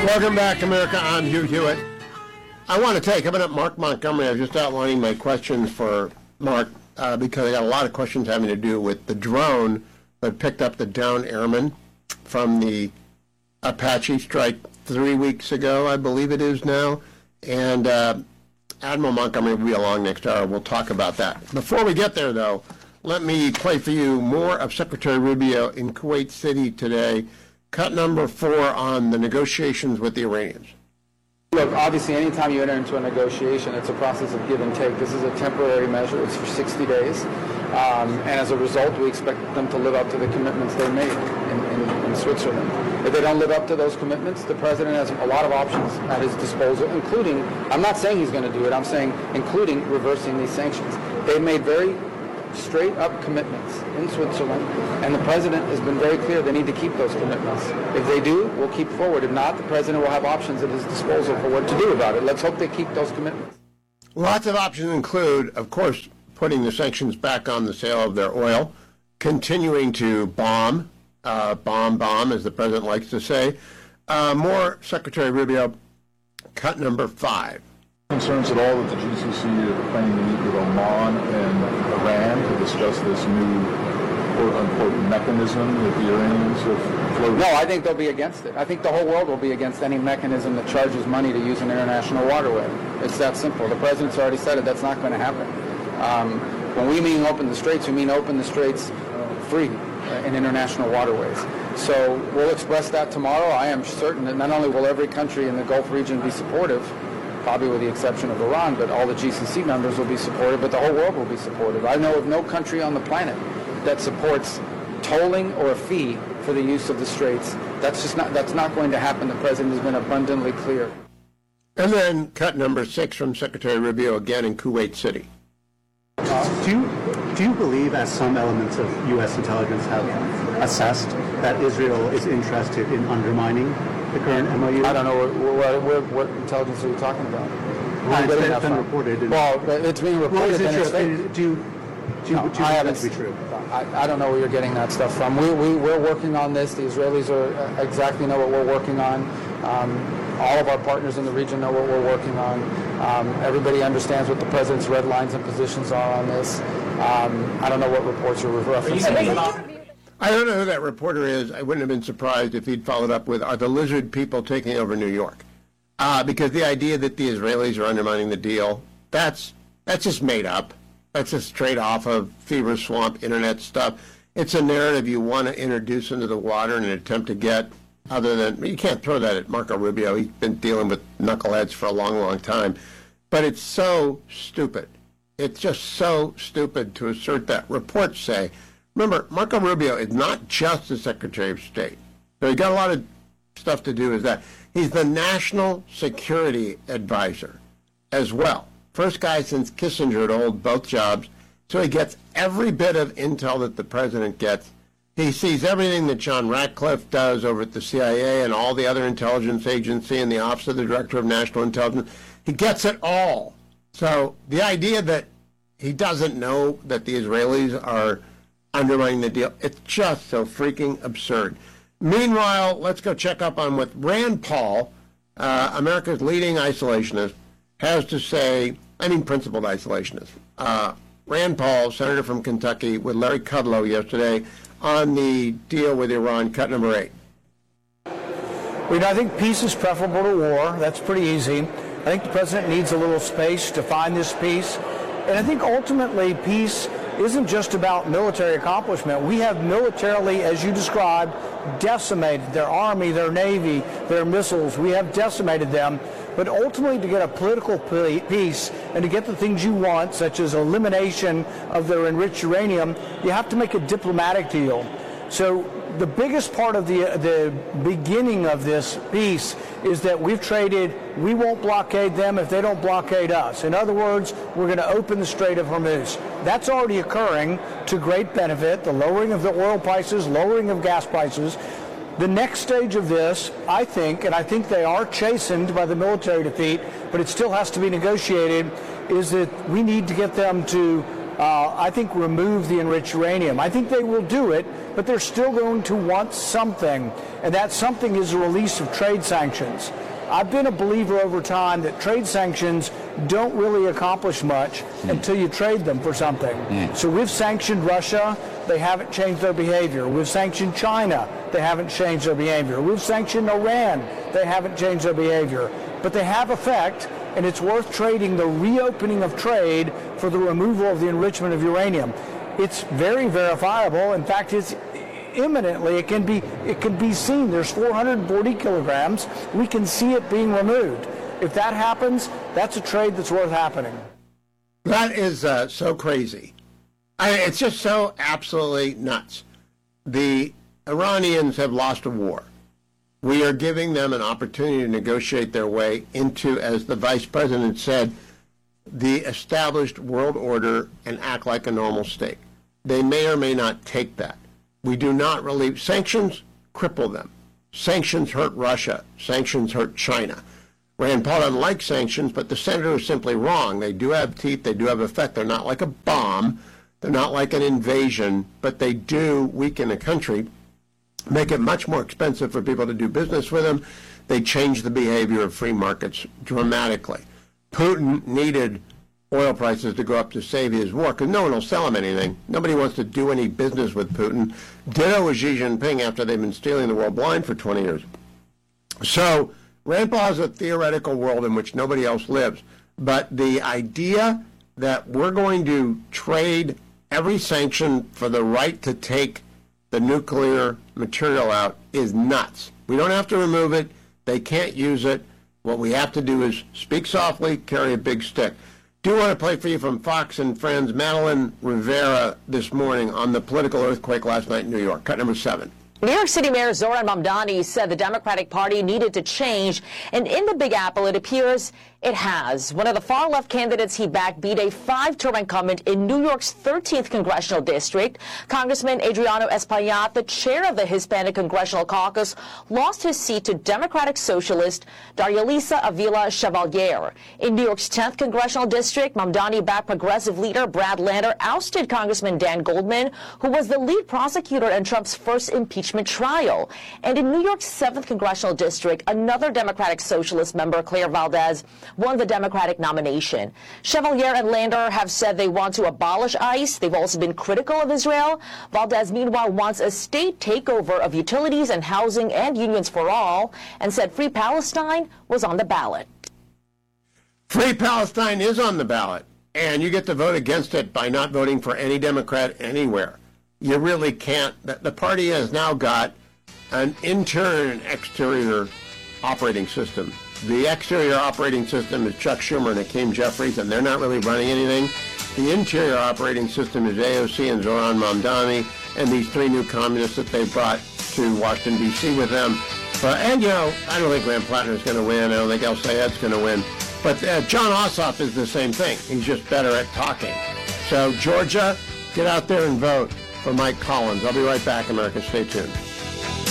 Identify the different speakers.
Speaker 1: Welcome back, America. I'm Hugh Hewitt. I want to take, I'm at Mark Montgomery. I was just outlining my questions for Mark because I got a lot of questions having to do with the drone that picked up the downed airman from the Apache strike 3 weeks ago, I believe it is now. And Admiral Montgomery will be along next hour. We'll talk about that. Before we get there, though, let me play for you more of Secretary Rubio in Kuwait City today. Cut number 4 on the negotiations with the Iranians.
Speaker 2: Look, obviously, anytime you enter into a negotiation, it's a process of give and take. This is a temporary measure. It's for 60 days. And as a result, we expect them to live up to the commitments they made in Switzerland. If they don't live up to those commitments, the president has a lot of options at his disposal, including, I'm not saying he's going to do it, I'm saying including reversing these sanctions. They've made very straight-up commitments in Switzerland, and the president has been very clear they need to keep those commitments. If they do, we'll keep forward. If not, the president will have options at his disposal for what to do about it. Let's hope they keep those commitments.
Speaker 1: Lots of options include, of course, putting the sanctions back on the sale of their oil, continuing to bomb, as the president likes to say. More Secretary Rubio, cut number 5.
Speaker 3: Concerns at all that the GCC are planning to meet with Oman and Iran to discuss this new quote-unquote mechanism that the Iranians have floated?
Speaker 2: No, I think they'll be against it. I think the whole world will be against any mechanism that charges money to use an international waterway. It's that simple. The president's already said it. That's not going to happen. When we mean open the straits, we mean open the straits free in international waterways. So we'll express that tomorrow. I am certain that not only will every country in the Gulf region be supportive, probably with the exception of Iran, but all the GCC members will be supportive, but the whole world will be supportive. I know of no country on the planet that supports tolling or a fee for the use of the straits. That's not going to happen. The president has been abundantly clear.
Speaker 1: And then cut number 6 from Secretary Rubio again in Kuwait City.
Speaker 4: Do you believe, as some elements of U.S. intelligence have assessed, that Israel is interested in undermining the current MOU?
Speaker 2: I don't know what intelligence are you talking about?
Speaker 4: It's been reported.
Speaker 2: Well, it's being reported.
Speaker 4: Do you believe that to be true?
Speaker 2: I don't know where you're getting that stuff from. We're working on this. The Israelis exactly know what we're working on. All of our partners in the region know what we're working on. Everybody understands what the president's red lines and positions are on this. I don't know what reports you're referencing.
Speaker 1: I don't know who that reporter is. I wouldn't have been surprised if he'd followed up with, are the lizard people taking over New York? Because the idea that the Israelis are undermining the deal, that's just made up. That's just straight off of Fever Swamp internet stuff. It's a narrative you want to introduce into the water in an attempt to get, other than, you can't throw that at Marco Rubio. He's been dealing with knuckleheads for a long, long time. But it's so stupid. It's just so stupid to assert that. Reports say, remember, Marco Rubio is not just the Secretary of State. So he's got a lot of stuff to do with that. He's the National Security Advisor as well. First guy since Kissinger to hold both jobs. So he gets every bit of intel that the president gets. He sees everything that John Ratcliffe does over at the CIA and all the other intelligence agency and the Office of the Director of National Intelligence. He gets it all. So the idea that he doesn't know that the Israelis are undermining the deal, it's just so freaking absurd. Meanwhile, let's go check up on what Rand Paul, America's leading isolationist, has to say, principled isolationist. Rand Paul, senator from Kentucky, with Larry Kudlow yesterday on the deal with Iran, cut number 8.
Speaker 5: I think peace is preferable to war. That's pretty easy. I think the president needs a little space to find this peace. And I think ultimately peace isn't just about military accomplishment. We have militarily, as you described, decimated their army, their navy, their missiles. We have decimated them. But ultimately, to get a political peace and to get the things you want, such as elimination of their enriched uranium, you have to make a diplomatic deal. So the biggest part of the beginning of this peace is that we've traded, we won't blockade them if they don't blockade us. In other words, we're going to open the Strait of Hormuz. That's already occurring to great benefit, the lowering of the oil prices, lowering of gas prices. The next stage of this, I think, and I think they are chastened by the military defeat, but it still has to be negotiated, is that we need to get them to I think, remove the enriched uranium. I think they will do it, but they're still going to want something, and that something is a release of trade sanctions. I've been a believer over time that trade sanctions don't really accomplish much until you trade them for something. So we've sanctioned Russia. They haven't changed their behavior. We've sanctioned China. They haven't changed their behavior. We've sanctioned Iran. They haven't changed their behavior. But they have effect, and it's worth trading the reopening of trade for the removal of the enrichment of uranium. It's very verifiable. In fact, it's imminently, it can be seen. There's 440 kilograms. We can see it being removed. If that happens, that's a trade that's worth happening.
Speaker 1: That is so crazy. It's just so absolutely nuts. The Iranians have lost a war. We are giving them an opportunity to negotiate their way into, as the vice president said, the established world order and act like a normal state. They may or may not take that. We do not relieve. Sanctions cripple them. Sanctions hurt Russia. Sanctions hurt China. Rand Paul doesn't like sanctions, but the senator is simply wrong. They do have teeth. They do have effect. They're not like a bomb. They're not like an invasion, but they do weaken a country, make it much more expensive for people to do business with them. They change the behavior of free markets dramatically. Putin needed oil prices to go up to save his war, because no one will sell him anything. Nobody wants to do any business with Putin. Ditto with Xi Jinping after they've been stealing the world blind for 20 years. So Rand Paul has a theoretical world in which nobody else lives. But the idea that we're going to trade every sanction for the right to take the nuclear material out is nuts. We don't have to remove it. They can't use it. What we have to do is speak softly, carry a big stick. Do want to play for you from Fox and Friends, Madeline Rivera this morning on the political earthquake last night in New York. Cut number 7.
Speaker 6: New York City Mayor Zohran Mamdani said the Democratic Party needed to change, and in the Big Apple, it appears it has. One of the far-left candidates he backed beat a 5-term incumbent in New York's 13th congressional district. Congressman Adriano Espaillat, the chair of the Hispanic Congressional Caucus, lost his seat to Democratic Socialist Darialisa Avila Chevalier. In New York's 10th congressional district, Mamdani backed progressive leader Brad Lander ousted Congressman Dan Goldman, who was the lead prosecutor in Trump's first impeachment trial. And in New York's 7th congressional district, another Democratic Socialist member, Claire Valdez, won the Democratic nomination. Chevalier and Lander have said they want to abolish ICE. They've also been critical of Israel. Valdez, meanwhile, wants a state takeover of utilities and housing and unions for all, and said Free Palestine was on the ballot.
Speaker 1: Free Palestine is on the ballot, and you get to vote against it by not voting for any Democrat anywhere. You really can't. The party has now got an interior and exterior operating system. The exterior operating system is Chuck Schumer and Hakeem Jeffries, and they're not really running anything. The interior operating system is AOC and Zohran Mamdani and these 3 new communists that they brought to Washington, D.C. with them. And, you know, I don't think Graham Plattner is going to win. I don't think El Sayed's going to win. But John Ossoff is the same thing. He's just better at talking. So, Georgia, get out there and vote for Mike Collins. I'll be right back, America. Stay tuned.